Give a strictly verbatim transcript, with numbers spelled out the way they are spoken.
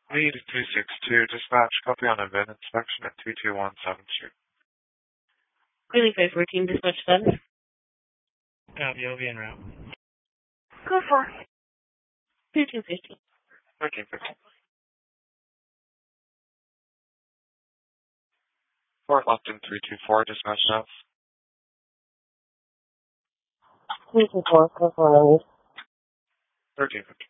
Lead two six two, dispatch, copy on event inspection at two two one seven Street. Greeley five fourteen, dispatch status. Copy, I'll be en route. Go for it. thirteen fifteen. thirteen fifteen. Fort Lupton three two four, dispatch status. three two four, go for it. thirteen fifteen.